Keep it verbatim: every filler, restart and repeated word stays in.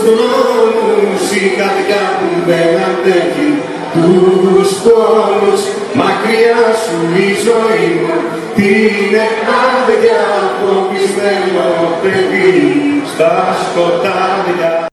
Χρόνους η καρδιά που δεν αντέχει τους πόνους, μακριά σου η ζωή μου είναι άδεια, το πιστεύω παιδί στα σκοτάδια.